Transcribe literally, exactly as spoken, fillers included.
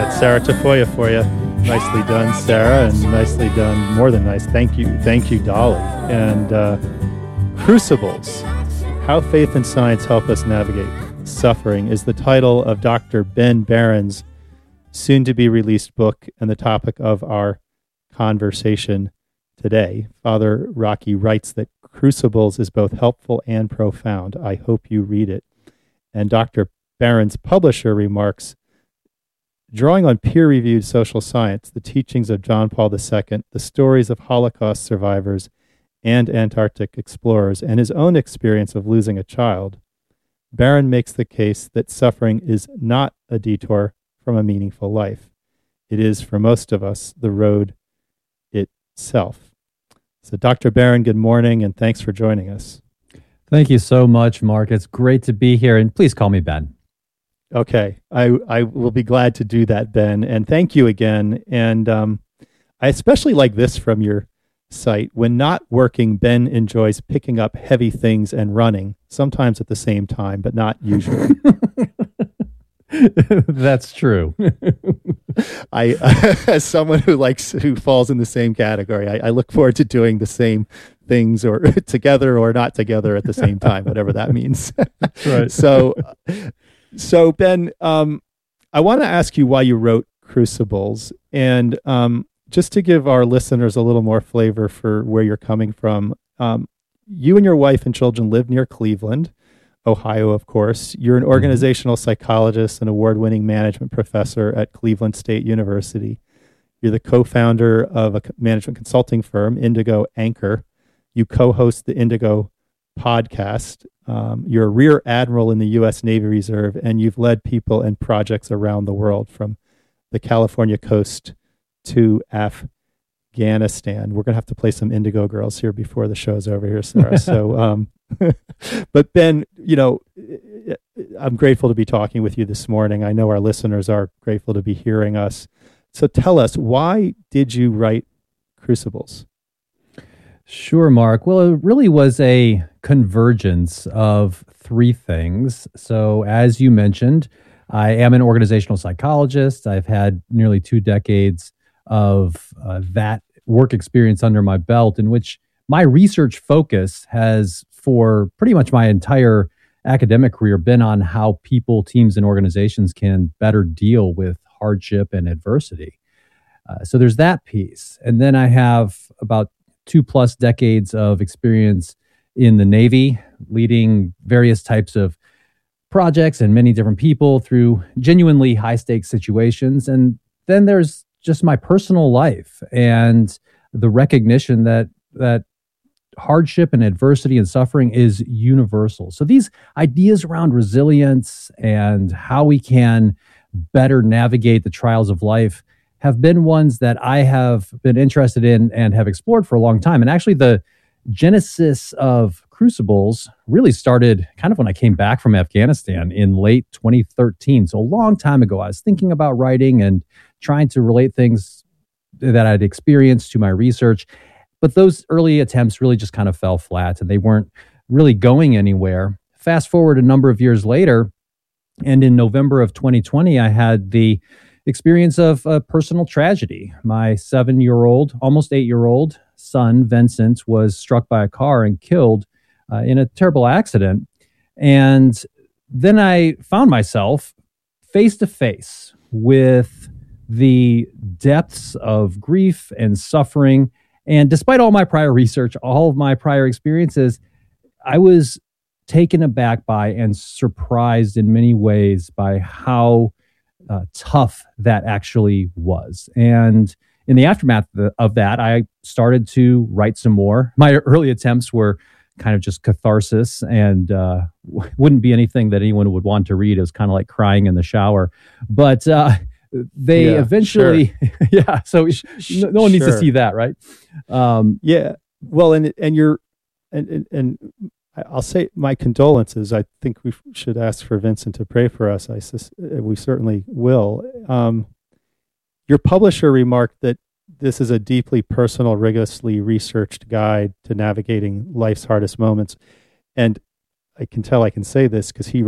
got Sarah Tafoya for you. Nicely done, Sarah, and nicely done, more than nice. Thank you. Thank you, Dolly. And uh, Crucibles, How Faith and Science Help Us Navigate Suffering is the title of Doctor Ben Barron's soon-to-be-released book and the topic of our conversation today. Father Rocky writes that Crucibles is both helpful and profound. I hope you read it. And Doctor Barron's publisher remarks, drawing on peer-reviewed social science, the teachings of John Paul the Second, the stories of Holocaust survivors and Antarctic explorers, and his own experience of losing a child, Barron makes the case that suffering is not a detour from a meaningful life. It is, for most of us, the road itself. So, Doctor Barron, good morning, and thanks for joining us. Thank you so much, Mark. It's great to be here, and please call me Ben. Okay, I, I will be glad to do that, Ben, and thank you again. And um, I especially like this from your site. When not working, Ben enjoys picking up heavy things and running, sometimes at the same time, but not usually. That's true. I, uh, as someone who likes, who falls in the same category, I, I look forward to doing the same things or together or not together at the same time, whatever that means. That's right. So, so Ben, um, I want to ask you why you wrote Crucibles, and um, just to give our listeners a little more flavor for where you're coming from. Um, you and your wife and children live near Cleveland, Ohio, of course. You're an organizational psychologist and award-winning management professor at Cleveland State University. You're the co-founder of a management consulting firm, Indigo Anchor. You co-host the Indigo podcast. Um, you're a rear admiral in the U S Navy Reserve, and you've led people and projects around the world, from the California coast to Afghanistan. We're going to have to play some Indigo Girls here before the show's over here, Sarah. So, um, but Ben, you know, I'm grateful to be talking with you this morning. I know our listeners are grateful to be hearing us. So tell us, why did you write Crucibles? Sure, Mark. Well, it really was a convergence of three things. So as you mentioned, I am an organizational psychologist. I've had nearly two decades of uh, that work experience under my belt, in which my research focus has, for pretty much my entire academic career, been on how people, teams, and organizations can better deal with hardship and adversity. Uh, so there's that piece. And then I have about two plus decades of experience in the Navy, leading various types of projects and many different people through genuinely high stakes situations. And then there's just my personal life and the recognition that that hardship and adversity and suffering is universal. So these ideas around resilience and how we can better navigate the trials of life have been ones that I have been interested in and have explored for a long time. And actually, the genesis of Crucibles really started kind of when I came back from Afghanistan in late twenty thirteen. So a long time ago, I was thinking about writing and trying to relate things that I'd experienced to my research. But those early attempts really just kind of fell flat, and they weren't really going anywhere. Fast forward a number of years later, and in November of twenty twenty, I had the experience of a personal tragedy. My seven-year-old, almost eight-year-old son, Vincent, was struck by a car and killed uh, in a terrible accident. And then I found myself face to face with the depths of grief and suffering. And despite all my prior research, all of my prior experiences, I was taken aback by and surprised in many ways by how uh, tough that actually was. And in the aftermath of that, I started to write some more. My early attempts were kind of just catharsis and uh, wouldn't be anything that anyone would want to read. It was kind of like crying in the shower. But uh, they yeah, eventually, sure. yeah, so no, no one needs sure. to see that, right? Um, yeah, well, and and you're, and, and and I'll say my condolences. I think we should ask for Vincent to pray for us. I we certainly will. Um, your publisher remarked that this is a deeply personal, rigorously researched guide to navigating life's hardest moments, and I can tell I can say this because he